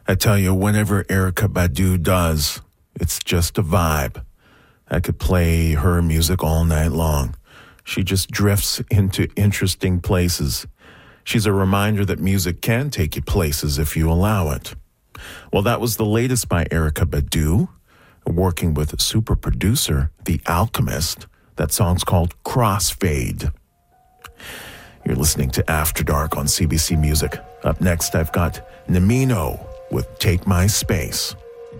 I tell you, whenever Erykah Badu does, it's just a vibe. I could play her music all night long. She just drifts into interesting places. She's a reminder that music can take you places if you allow it. Well, that was the latest by Erykah Badu, working with super producer The Alchemist. That song's called Crossfade. You're listening to After Dark on CBC Music. Up next, I've got Namino with Take My Space.